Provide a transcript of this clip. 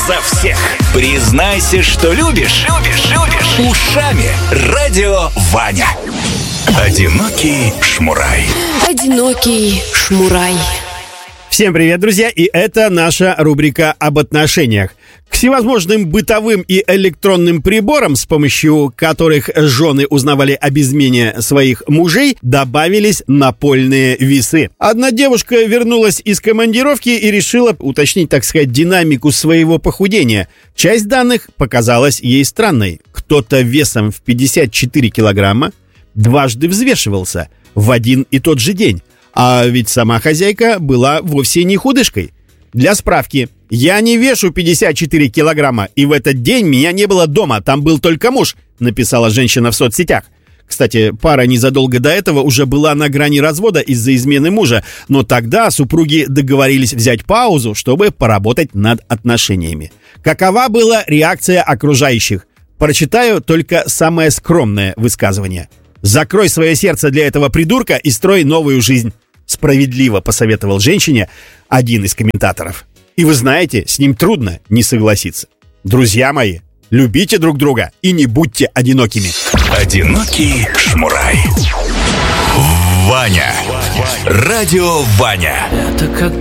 за всех. Признайся, что любишь. Ушами Радио Ваня. Одинокий шмурай. Одинокий шмурай. Всем привет, друзья, и это наша рубрика об отношениях. К всевозможным бытовым и электронным приборам, с помощью которых жены узнавали об измене своих мужей, добавились напольные весы. Одна девушка вернулась из командировки и решила уточнить, так сказать, динамику своего похудения. Часть данных показалась ей странной. Кто-то весом в 54 килограмма дважды взвешивался в один и тот же день. А ведь сама хозяйка была вовсе не худышкой. Для справки, я не вешу 54 килограмма, и в этот день меня не было дома, там был только муж, написала женщина в соцсетях. Кстати, пара незадолго до этого уже была на грани развода из-за измены мужа, но тогда супруги договорились взять паузу, чтобы поработать над отношениями. Какова была реакция окружающих? Прочитаю только самое скромное высказывание. «Закрой свое сердце для этого придурка и строй новую жизнь», справедливо посоветовал женщине один из комментаторов. И вы знаете, с ним трудно не согласиться. Друзья мои, любите друг друга и не будьте одинокими. Одинокий шмурай. Ваня. Радио Ваня. Это как